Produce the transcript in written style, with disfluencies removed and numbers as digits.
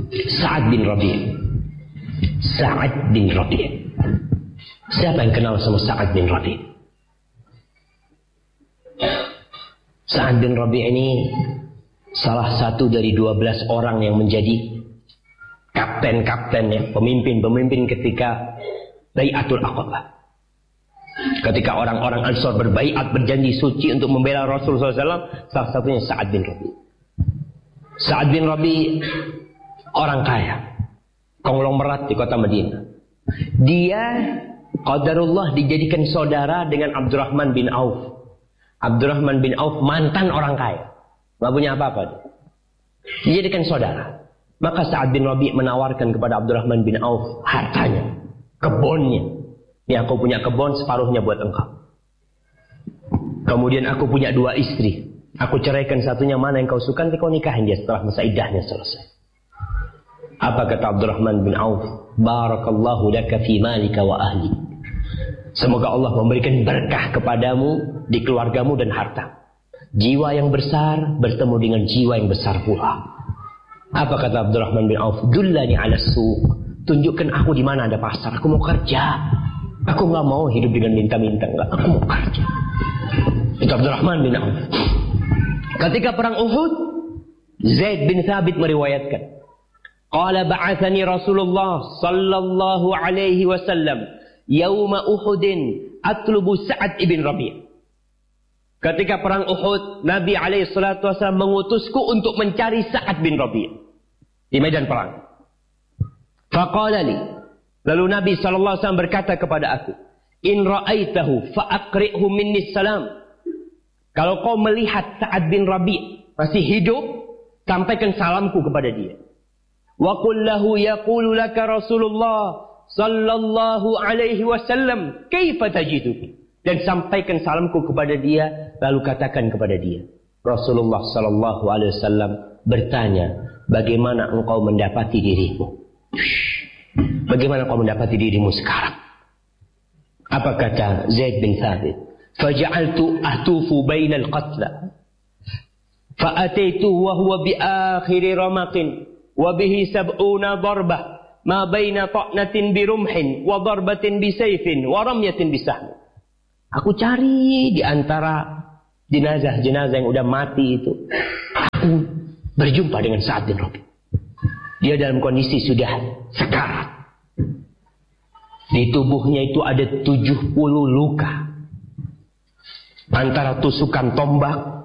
Sa'ad bin Rabi'. Sa'ad bin Rabi'. Siapa yang kenal sama Sa'ad bin Rabi'? Sa'ad bin Rabi' ini salah satu dari 12 orang yang menjadi kapten-kapten ya, pemimpin-pemimpin ketika Bai'atul Aqabah. Ketika orang-orang Ansor berbaiat, berjanji suci untuk membela Rasulullah SAW, salah satunya Sa'ad bin Rabi'. Sa'ad bin Rabi' orang kaya, konglomerat di kota Madinah. Dia qadarullah dijadikan saudara dengan Abdurrahman bin Auf. Abdurrahman bin Auf mantan orang kaya, nggak punya apa-apa. Dijadikan saudara. Maka Sa'ad bin Rabi' menawarkan kepada Abdurrahman bin Auf hartanya, kebunnya. Ini aku punya kebun, separuhnya buat engkau. Kemudian aku punya 2 istri. Aku ceraikan satunya, mana yang kau suka, nanti kau nikahin dia setelah masa iddahnya selesai. Apa kata Abdurrahman bin Auf? Barakallahu laka fi malika wa ahli. Semoga Allah memberikan berkah kepadamu di keluargamu dan harta. Jiwa yang besar bertemu dengan jiwa yang besar pula. Apa kata Abdurrahman bin Auf? Dullani ala suq. Tunjukkan aku di mana ada pasar. Aku mau kerja. Aku nggak mau hidup dengan minta-minta. Enggak, aku mau kerja. Itu Abdurrahman bin Auf. Ketika perang Uhud, Zaid bin Thabit meriwayatkan, qala ba'athani Rasulullah sallallahu alaihi wasallam yauma Uhudin atlubu Sa'ad ibn Rabi'. Ketika perang Uhud, Nabi alaihi salatu wasallam mengutusku untuk mencari Sa'ad bin Rabi' di medan perang. Faqala li, lalu Nabi sallallahu alaihi wasallam berkata kepada aku, in ra'aitahu fa'aqri'hu minni salam. Kalau kau melihat Sa'ad bin Rabi' masih hidup, sampaikan salamku kepada dia. Wa qul lahu yaqulu laka Rasulullah sallallahu alaihi wasallam kaifa tajidu. Dan sampaikan salamku kepada dia, lalu katakan kepada dia, Rasulullah sallallahu alaihi wasallam bertanya, bagaimana engkau mendapati dirimu? Bagaimana kau mendapati dirimu sekarang? Apa kata Zaid bin Thabit? Faja'altu atufu bainal qatla. Fa'ataitu wa huwa bi akhiri ramaqin wa bihi 70 darbah ma baina ta'natin bi rumhin wa darbatin bi sayfin wa ramyatin bi sahm. Aku cari di antara jenazah-jenazah yang udah mati itu. Aku berjumpa dengan Sa'ad bin Rabi'. Dia dalam kondisi sudah sekarat. Di tubuhnya itu ada 70 luka. Antara tusukan tombak,